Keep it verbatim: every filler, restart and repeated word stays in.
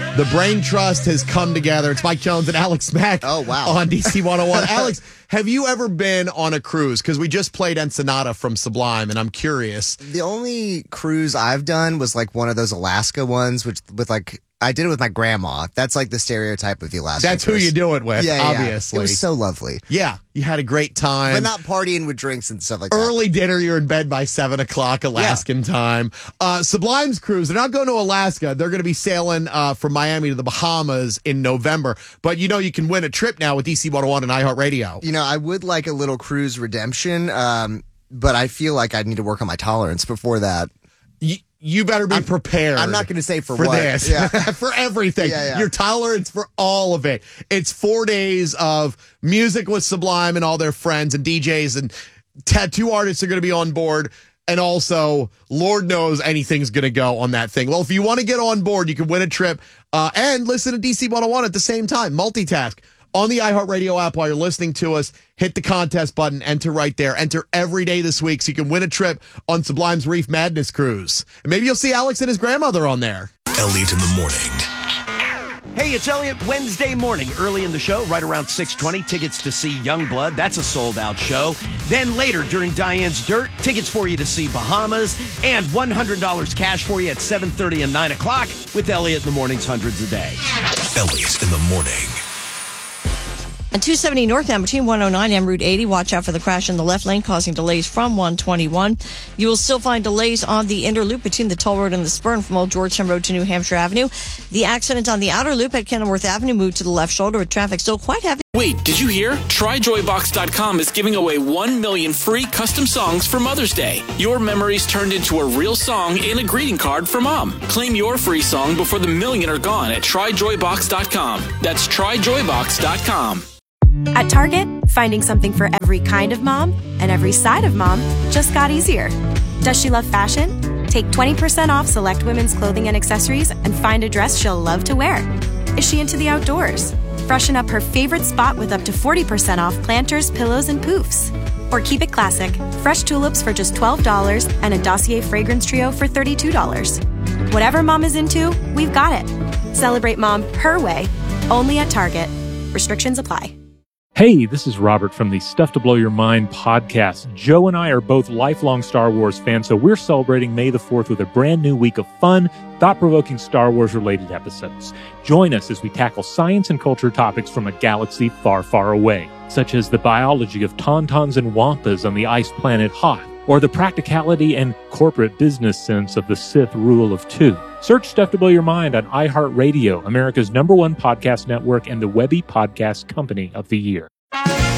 The Brain Trust has come together. It's Mike Jones and Alex Mack oh, wow. on D C one oh one. Alex, have you ever been on a cruise? Because we just played Ensenada from Sublime, and I'm curious. The only cruise I've done was like one of those Alaska ones, which with like, I did it with my grandma. That's like the stereotype of the Alaska That's cruise. who you do it with, yeah, yeah, obviously. It was so lovely. Yeah, you had a great time. But not partying with drinks and stuff like Early that. dinner, you're in bed by seven o'clock Alaskan yeah. time. Uh, Sublime's cruise, they're not going to Alaska. They're going to be sailing uh, from Miami to the Bahamas in November. But you know you can win a trip now with D C one oh one and iHeartRadio. You know, I would like a little cruise redemption, um, but I feel like I need to work on my tolerance before that. You, you better be I'm, prepared. I'm not going to say for, for what. this. Yeah. For everything. Yeah, yeah. Your tolerance for all of it. It's four days of music with Sublime and all their friends and D Js, and tattoo artists are going to be on board. And also, Lord knows anything's going to go on that thing. Well, if you want to get on board, you can win a trip uh, and listen to D C one oh one at the same time. Multitask. On the iHeartRadio app while you're listening to us, hit the contest button, enter right there. Enter every day this week so you can win a trip on Sublime's Reef Madness Cruise. And maybe you'll see Alex and his grandmother on there. Elliot in the morning. Hey, it's Elliot Wednesday morning. Early in the show, right around six twenty, tickets to see Youngblood. That's a sold-out show. Then later, during Diane's Dirt, tickets for you to see Bahamas, and one hundred dollars cash for you at seven thirty and nine o'clock with Elliot in the mornings, hundreds a day. Elliot in the morning. On two seventy northbound between one oh nine and Route eighty, watch out for the crash in the left lane causing delays from one twenty-one. You will still find delays on the inner loop between the toll road and the spur from Old Georgetown Road to New Hampshire Avenue. The accident on the outer loop at Kenilworth Avenue moved to the left shoulder with traffic still quite heavy. Wait, did you hear? Try Joy Box dot com is giving away one million free custom songs for Mother's Day. Your memories turned into a real song and a greeting card for Mom. Claim your free song before the million are gone at Try Joy Box dot com. That's Try Joy Box dot com. At Target, finding something for every kind of mom and every side of mom just got easier. Does she love fashion? Take twenty percent off select women's clothing and accessories and find a dress she'll love to wear. Is she into the outdoors? Freshen up her favorite spot with up to forty percent off planters, pillows, and poofs. Or keep it classic, fresh tulips for just twelve dollars and a Dossier fragrance trio for thirty-two dollars. Whatever mom is into, we've got it. Celebrate mom her way, only at Target. Restrictions apply. Hey, this is Robert from the Stuff to Blow Your Mind podcast. Joe and I are both lifelong Star Wars fans, so we're celebrating May the fourth with a brand new week of fun, thought-provoking Star Wars-related episodes. Join us as we tackle science and culture topics from a galaxy far, far away, such as the biology of tauntauns and wampas on the ice planet Hoth, or the practicality and corporate business sense of the Sith rule of two. Search Stuff to Blow Your Mind on iHeartRadio, America's number one podcast network and the Webby Podcast Company of the Year.